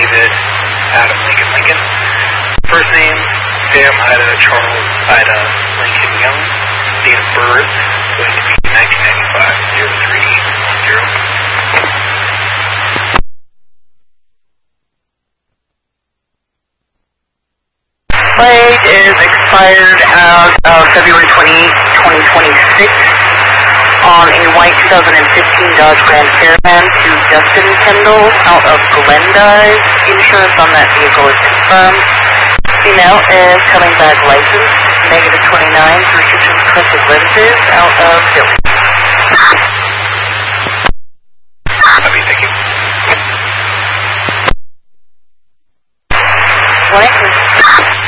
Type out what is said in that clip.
David, Adam, Lincoln. First name, Sam, Ida, Charles, Ida, Lincoln Young. Date of birth, going to be 1995-03-10. Plate is expired as of February 28, 2026 on a white 2015 Dodge Grand Caravan to Justin Kendall out of Glendive. Insurance on that vehicle is confirmed. Female is coming back licensed, negative 29, prescription corrective lenses out of Philly. Copy, thank you. 20.